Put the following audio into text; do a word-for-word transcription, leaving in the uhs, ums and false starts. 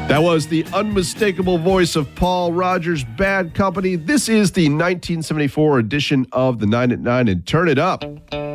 That was the unmistakable voice of Paul Rogers, Bad Company. This is the nineteen seventy-four edition of the nine at nine and Turn It Up.